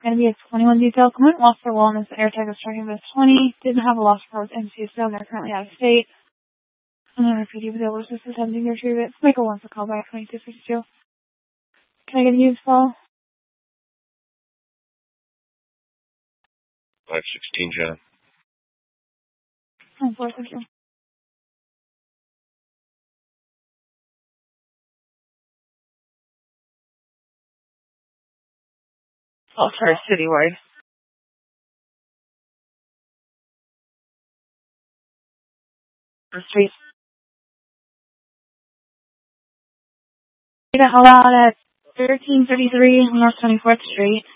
Going to be a 21 detail. Comment lost for wellness. AirTag is tracking this 20. Didn't have a loss report with MCSO. They're currently out of state. I'm going to repeat you with the over assist attempting to retrieve it. Michael wants to call back 2252. Can I get a use call? 516, John. 4, thank you. Oh, sorry, citywide. Street. Hold out at 1333 North 24th Street.